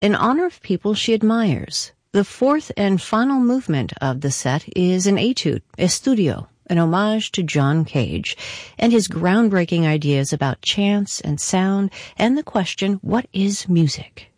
in honor of people she admires. The fourth and final movement of the set is an etude, Estudio, an homage to John Cage and his groundbreaking ideas about chance and sound and the question, what is music?